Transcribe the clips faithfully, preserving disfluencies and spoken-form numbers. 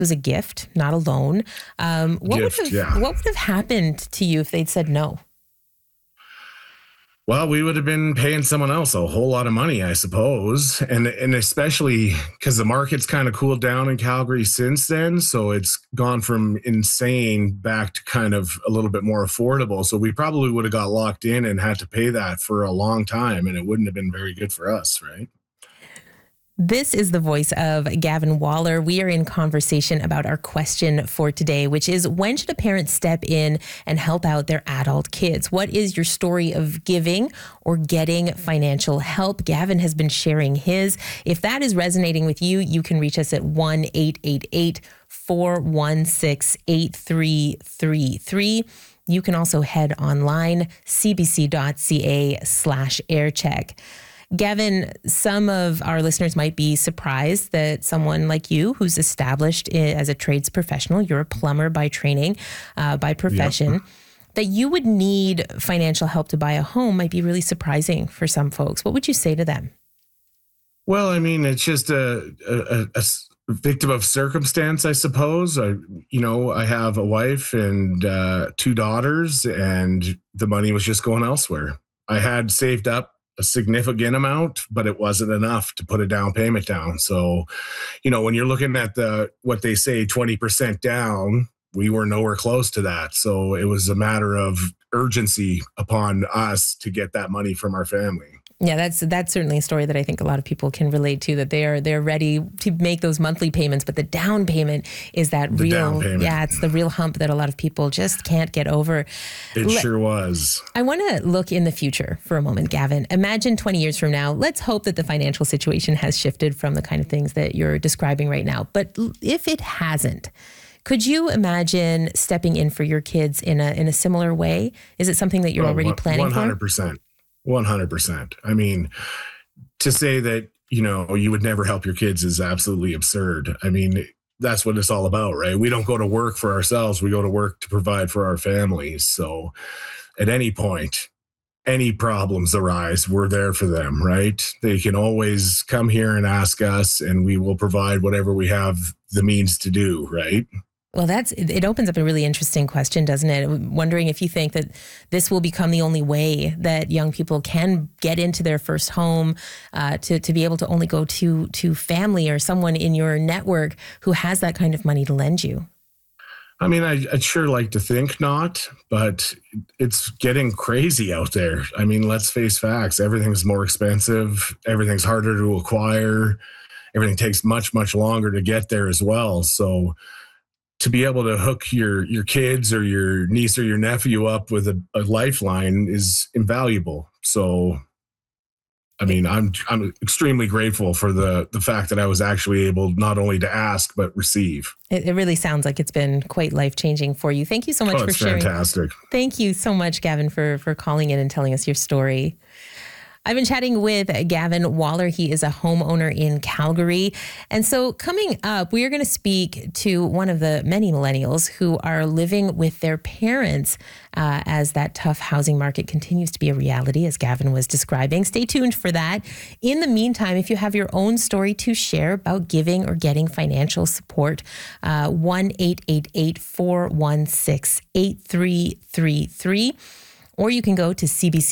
was a gift, not a loan. Um, what Gift, would have yeah. what would have happened to you if they'd said no? Well, we would have been paying someone else a whole lot of money, I suppose. And and especially because the market's kind of cooled down in Calgary since then. So it's gone from insane back to kind of a little bit more affordable. So we probably would have got locked in and had to pay that for a long time. And it wouldn't have been very good for us, right? This is the voice of Gavin Waller. We are in conversation about our question for today, which is, when should a parent step in and help out their adult kids? What is your story of giving or getting financial help? Gavin has been sharing his. If that is resonating with you, you can reach us at one eight eight eight, four one six, eight three three three. You can also head online, cbc.ca slash aircheck. Gavin, some of our listeners might be surprised that someone like you, who's established as a trades professional, you're a plumber by training, uh, by profession, yep. that you would need financial help to buy a home might be really surprising for some folks. What would you say to them? Well, I mean, it's just a, a, a victim of circumstance, I suppose. I, you know, I have a wife and uh, two daughters, and the money was just going elsewhere. I had saved up a significant amount, but it wasn't enough to put a down payment down. So, you know, when you're looking at the, what they say, twenty percent down, we were nowhere close to that. So it was a matter of urgency upon us to get that money from our family. Yeah, that's that's certainly a story that I think a lot of people can relate to, that they are they're ready to make those monthly payments, but the down payment is that the real, yeah, it's the real hump that a lot of people just can't get over. It Le- sure was. I want to look in the future for a moment, Gavin. Imagine twenty years from now. Let's hope that the financial situation has shifted from the kind of things that you're describing right now. But if it hasn't, could you imagine stepping in for your kids in a in a similar way? Is it something that you're well, already planning one hundred percent. for? one hundred percent. I mean, to say that, you know, you would never help your kids is absolutely absurd. I mean, that's what it's all about, right? We don't go to work for ourselves. We go to work to provide for our families. So at any point, any problems arise, we're there for them, right? They can always come here and ask us, and we will provide whatever we have the means to do, right? Well, that's it opens up a really interesting question, doesn't it? I'm wondering if you think that this will become the only way that young people can get into their first home, uh, to to be able to only go to to family or someone in your network who has that kind of money to lend you. I mean, I, I'd sure like to think not, but it's getting crazy out there. I mean, let's face facts. Everything's more expensive. Everything's harder to acquire. Everything takes much, much longer to get there as well. So to be able to hook your your kids or your niece or your nephew up with a, a lifeline is invaluable. So, I mean, I'm I'm extremely grateful for the the fact that I was actually able not only to ask but receive. It, it really sounds like it's been quite life-changing for you. Thank you so much oh, for sharing. Fantastic. Thank you so much, Gavin, for for calling in and telling us your story. I've been chatting with Gavin Waller. He is a homeowner in Calgary. And so coming up, we are going to speak to one of the many millennials who are living with their parents uh, as that tough housing market continues to be a reality, as Gavin was describing. Stay tuned for that. In the meantime, if you have your own story to share about giving or getting financial support, uh, one eight eight eight, four one six, eight three three three. Or you can go to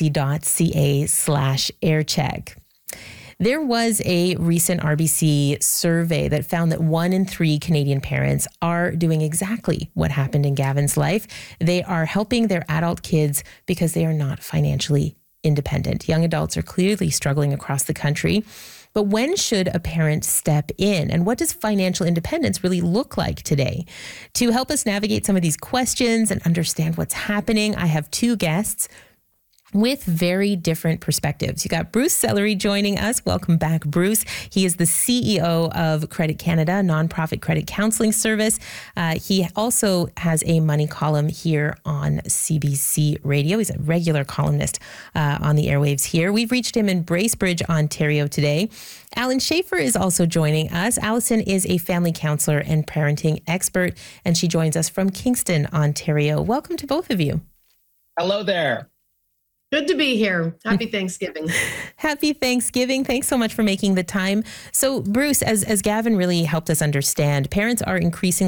cbc.ca slash aircheck. There was a recent R B C survey that found that one in three Canadian parents are doing exactly what happened in Gavin's life. They are helping their adult kids because they are not financially independent. Young adults are clearly struggling across the country. But when should a parent step in? And what does financial independence really look like today? To help us navigate some of these questions and understand what's happening, I have two guests with very different perspectives. You got Bruce Sellery joining us. Welcome back, Bruce. He is the C E O of Credit Canada, a nonprofit credit counseling service. Uh, he also has a money column here on C B C Radio. He's a regular columnist uh, on the airwaves here. We've reached him in Bracebridge, Ontario today. Alan Schaefer is also joining us. Allison is a family counselor and parenting expert, and she joins us from Kingston, Ontario. Welcome to both of you. Hello there. Good to be here. Happy Thanksgiving. Happy Thanksgiving. Thanks so much for making the time. So, Bruce, as, as Gavin really helped us understand, parents are increasingly